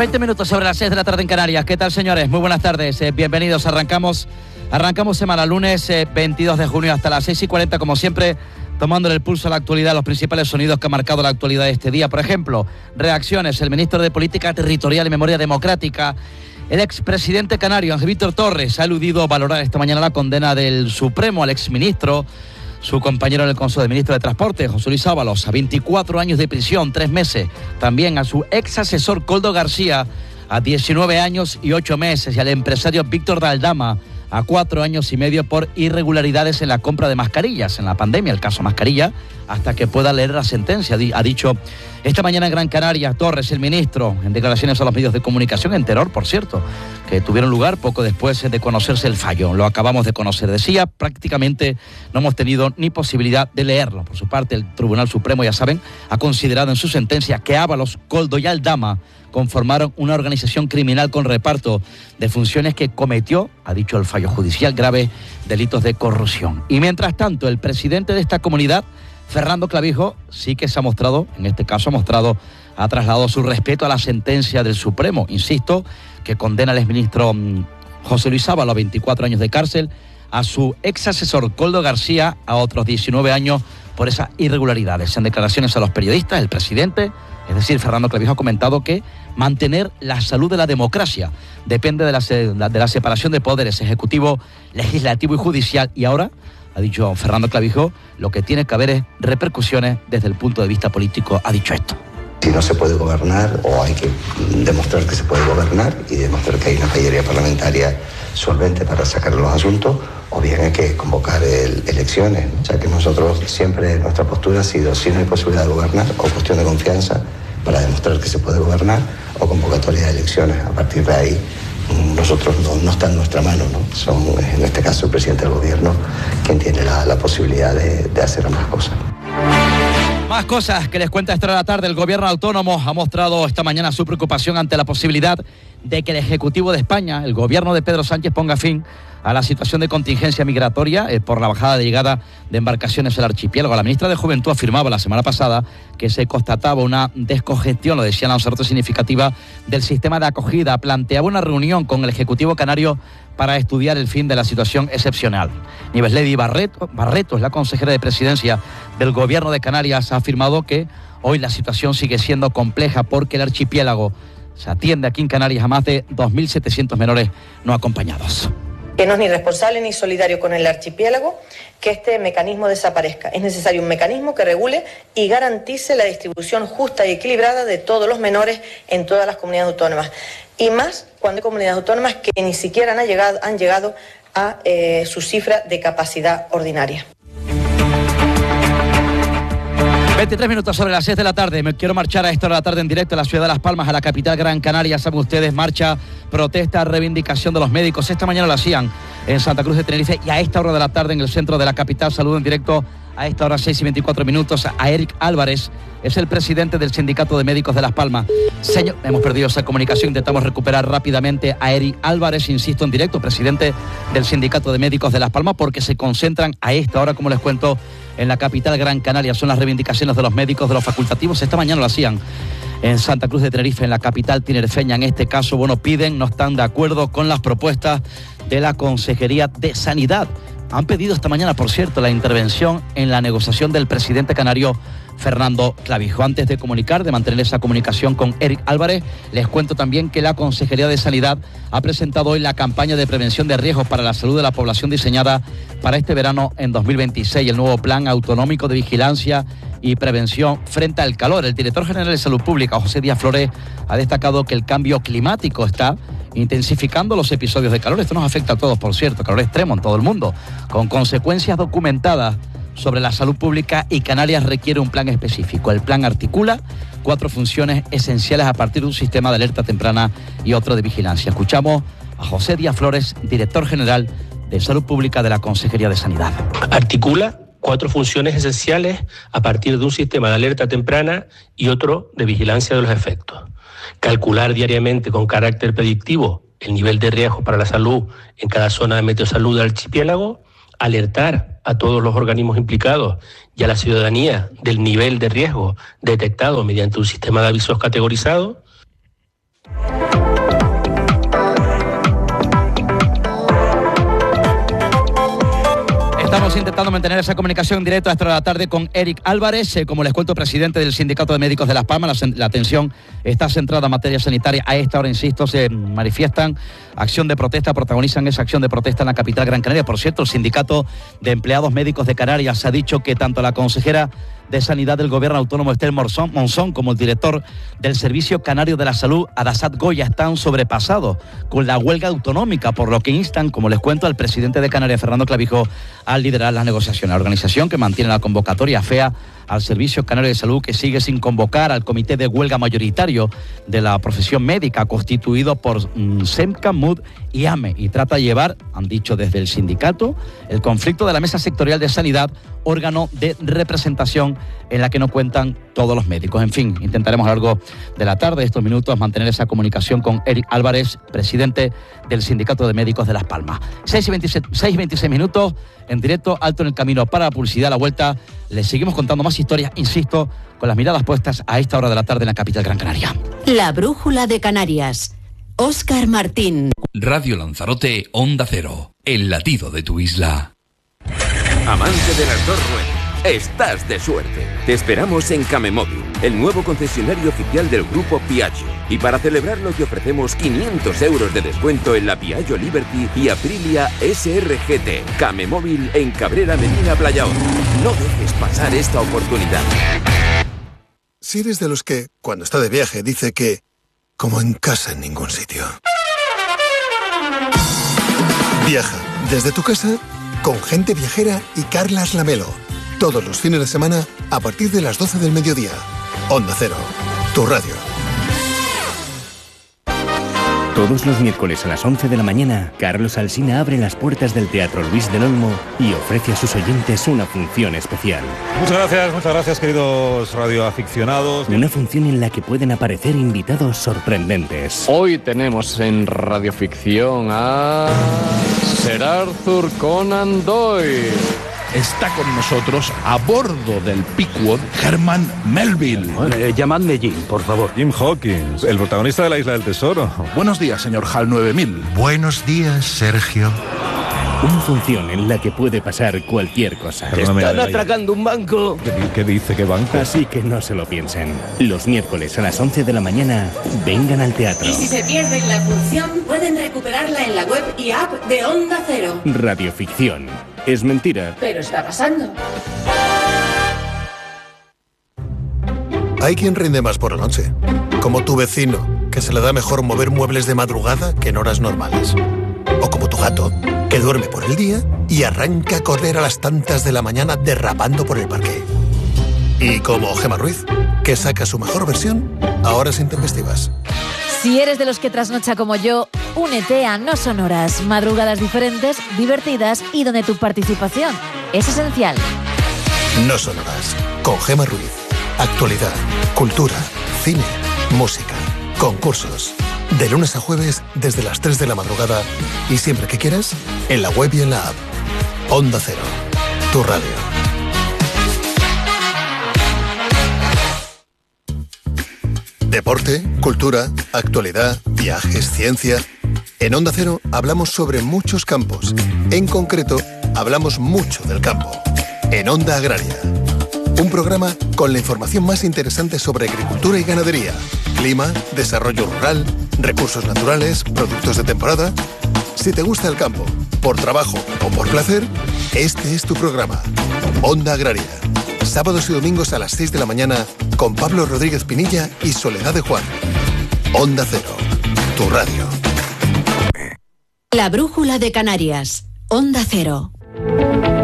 20 minutos sobre las 6 de la tarde en Canarias. ¿Qué tal, señores? Muy buenas tardes. Bienvenidos. Arrancamos semana lunes 22 de junio hasta las 6:40, como siempre, tomándole el pulso a la actualidad, los principales sonidos que han marcado la actualidad de este día. Por ejemplo, reacciones. El ministro de Política Territorial y Memoria Democrática, el expresidente canario Ángel Víctor Torres, ha eludido valorar esta mañana la condena del Supremo al exministro, su compañero en el Consejo de Ministros de Transporte, José Luis Ábalos, a 24 años de prisión, 3 meses. También a su ex asesor Koldo García, a 19 años y 8 meses. Y al empresario Víctor Daldama, a 4 años y medio por irregularidades en la compra de mascarillas, en la pandemia, el caso mascarilla, hasta que pueda leer la sentencia, ha dicho esta mañana en Gran Canaria Torres, el ministro, en declaraciones a los medios de comunicación, en Terror, por cierto, que tuvieron lugar poco después de conocerse el fallo. Lo acabamos de conocer. Decía, prácticamente no hemos tenido ni posibilidad de leerlo. Por su parte, el Tribunal Supremo, ya saben, ha considerado en su sentencia que Ábalos, Koldo y Aldama conformaron una organización criminal con reparto de funciones que cometió, ha dicho el fallo judicial, graves delitos de corrupción. Y mientras tanto, el presidente de esta comunidad, Fernando Clavijo, sí que se ha mostrado, en este caso ha trasladado su respeto a la sentencia del Supremo. Insisto, que condena al exministro José Luis Ábalos a 24 años de cárcel, a su ex asesor Koldo García a otros 19 años por esas irregularidades. En declaraciones a los periodistas, el presidente, es decir, Fernando Clavijo, ha comentado que mantener la salud de la democracia depende de la separación de poderes ejecutivo, legislativo y judicial. Y ahora, ha dicho Fernando Clavijo, lo que tiene que haber es repercusiones desde el punto de vista político. Ha dicho esto. Si no se puede gobernar, o hay que demostrar que se puede gobernar y demostrar que hay una mayoría parlamentaria solvente para sacar los asuntos, o bien hay que convocar elecciones. O sea que nosotros siempre, nuestra postura ha sido, si no hay posibilidad de gobernar, o cuestión de confianza para demostrar que se puede gobernar, o convocatoria de elecciones. A partir de ahí, nosotros no está en nuestra mano, ¿no? Son, en este caso, el presidente del gobierno quien tiene la posibilidad de hacer ambas cosas. Más cosas que les cuenta esta hora de la tarde. El gobierno autónomo ha mostrado esta mañana su preocupación ante la posibilidad de que el Ejecutivo de España, el gobierno de Pedro Sánchez, ponga fin a la situación de contingencia migratoria por la bajada de llegada de embarcaciones al archipiélago. La ministra de Juventud afirmaba la semana pasada que se constataba una descongestión, lo decían los expertos, significativa del sistema de acogida. Planteaba una reunión con el Ejecutivo canario para estudiar el fin de la situación excepcional. Nieves Ledi Barreto es la consejera de Presidencia del Gobierno de Canarias, ha afirmado que hoy la situación sigue siendo compleja porque el archipiélago se atiende aquí en Canarias a más de 2.700 menores no acompañados. Que no es ni responsable ni solidario con el archipiélago que este mecanismo desaparezca. Es necesario un mecanismo que regule y garantice la distribución justa y equilibrada de todos los menores en todas las comunidades autónomas. Y más cuando hay comunidades autónomas que ni siquiera han llegado a su cifra de capacidad ordinaria. 23 minutos sobre las 6 de la tarde. Me quiero marchar a esta hora de la tarde en directo a la ciudad de Las Palmas, a la capital Gran Canaria. Saben ustedes, marcha, protesta, reivindicación de los médicos. Esta mañana lo hacían en Santa Cruz de Tenerife y a esta hora de la tarde en el centro de la capital. Saludo en directo a esta hora 6:24 minutos a Eric Álvarez. Es el presidente del Sindicato de Médicos de Las Palmas. Señor, hemos perdido esa comunicación, intentamos recuperar rápidamente a Eric Álvarez, insisto, en directo, presidente del Sindicato de Médicos de Las Palmas, porque se concentran a esta hora, como les cuento, en la capital Gran Canaria. Son las reivindicaciones de los médicos, de los facultativos. Esta mañana lo hacían en Santa Cruz de Tenerife, en la capital tinerfeña. En este caso, no están de acuerdo con las propuestas de la Consejería de Sanidad. Han pedido esta mañana, por cierto, la intervención en la negociación del presidente canario Fernando Clavijo. Antes de mantener esa comunicación con Eric Álvarez, les cuento también que la Consejería de Sanidad ha presentado hoy la campaña de prevención de riesgos para la salud de la población diseñada para este verano en 2026, el nuevo plan autonómico de vigilancia y prevención frente al calor. El director general de Salud Pública, José Díaz Flores, ha destacado que el cambio climático está intensificando los episodios de calor. Esto nos afecta a todos, por cierto, calor extremo en todo el mundo, con consecuencias documentadas sobre la salud pública, y Canarias requiere un plan específico. El plan articula 4 funciones esenciales a partir de un sistema de alerta temprana y otro de vigilancia. Escuchamos a José Díaz Flores, director general de Salud Pública de la Consejería de Sanidad. Articula 4 funciones esenciales a partir de un sistema de alerta temprana y otro de vigilancia de los efectos. Calcular diariamente con carácter predictivo el nivel de riesgo para la salud en cada zona de meteosalud del archipiélago, alertar a todos los organismos implicados y a la ciudadanía del nivel de riesgo detectado mediante un sistema de avisos categorizados. Estamos intentando mantener esa comunicación en directo a esta hora de la tarde con Eric Álvarez, como les cuento, presidente del Sindicato de Médicos de Las Palmas. La atención está centrada en materia sanitaria. A esta hora, insisto, se manifiestan acción de protesta, protagonizan esa acción de protesta en la capital Gran Canaria. Por cierto, el Sindicato de Empleados Médicos de Canarias ha dicho que tanto la consejera de Sanidad del Gobierno Autónomo, Esther Monzón, como el director del Servicio Canario de la Salud, Adasat Goya, están sobrepasados con la huelga autonómica, por lo que instan, como les cuento, al presidente de Canarias, Fernando Clavijo, a liderar las negociaciones. La organización que mantiene la convocatoria fea al Servicio Canario de Salud, que sigue sin convocar al comité de huelga mayoritario de la profesión médica, constituido por SEMCA, MUD y AME, y trata de llevar, han dicho desde el sindicato, el conflicto de la Mesa Sectorial de Sanidad, órgano de representación en la que no cuentan todos los médicos. En fin, intentaremos a lo largo de la tarde, estos minutos, mantener esa comunicación con Eric Álvarez, presidente del Sindicato de Médicos de Las Palmas. 6:26 minutos, en directo, alto en el camino para la publicidad. A la vuelta les seguimos contando más historias, insisto, con las miradas puestas a esta hora de la tarde en la capital Gran Canaria. La Brújula de Canarias. Óscar Martín. Radio Lanzarote, Onda Cero, el latido de tu isla. Amante de las dos ruedas, estás de suerte. Te esperamos en Camemóvil, el nuevo concesionario oficial del grupo Piaggio. Y para celebrarlo te ofrecemos 500 euros de descuento en la Piaggio Liberty y Aprilia SRGT. Camemóvil en Cabrera Medina Playaón. No dejes pasar esta oportunidad. Si eres de los que, cuando está de viaje, dice que como en casa en ningún sitio. Viaja desde tu casa con Gente Viajera y Carlas Lamelo. Todos los fines de semana a partir de las 12 del mediodía. Onda Cero, tu radio. Todos los miércoles a las 11 de la mañana, Carlos Alsina abre las puertas del Teatro Luis del Olmo y ofrece a sus oyentes una función especial. Muchas gracias, queridos radioaficionados. Una función en la que pueden aparecer invitados sorprendentes. Hoy tenemos en radioficción a Sir Arthur Conan Doyle. Está con nosotros, a bordo del Pickwood, Herman Melville. Llamadme Jim, por favor. Jim Hawkins, el protagonista de La Isla del Tesoro. Buenos días, señor HAL 9000. Buenos días, Sergio. Una función en la que puede pasar cualquier cosa. Están atracando un banco. ¿Qué dice? ¿Qué banco? Así que no se lo piensen. Los miércoles a las 11 de la mañana, vengan al teatro. Y si se pierden la función, pueden recuperarla en la web y app de Onda Cero. Radioficción. Es mentira. Pero está pasando. Hay quien rinde más por la noche, como tu vecino, que se le da mejor mover muebles de madrugada que en horas normales. O como tu gato, que duerme por el día y arranca a correr a las tantas de la mañana derrapando por el parque. Y como Gemma Ruiz, que saca su mejor versión a horas intempestivas. Si eres de los que trasnocha como yo, únete a No Son Horas, madrugadas diferentes, divertidas y donde tu participación es esencial. No Son Horas, con Gemma Ruiz. Actualidad, cultura, cine, música, concursos. De lunes a jueves desde las 3 de la madrugada y siempre que quieras, en la web y en la app. Onda Cero, tu radio. Deporte, cultura, actualidad, viajes, ciencia. En Onda Cero hablamos sobre muchos campos. En concreto, hablamos mucho del campo. En Onda Agraria. Un programa con la información más interesante sobre agricultura y ganadería, clima, desarrollo rural, recursos naturales, productos de temporada. Si te gusta el campo, por trabajo o por placer, este es tu programa. Onda Agraria. Sábados y domingos a las 6 de la mañana con Pablo Rodríguez Pinilla y Soledad de Juan. Onda Cero, tu radio. La Brújula de Canarias. Onda Cero.